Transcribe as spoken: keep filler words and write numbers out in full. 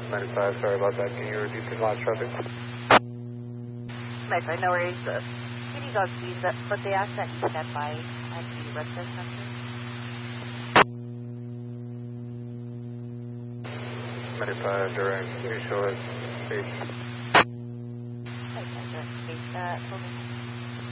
ninety-five, sorry about that. Can you repeat the last traffic? My friend, no worries. Uh, can you dog please, but, but they asked that you stand by at the resident center. ninety-five, direct, initial at eight. Okay, direct space, uh,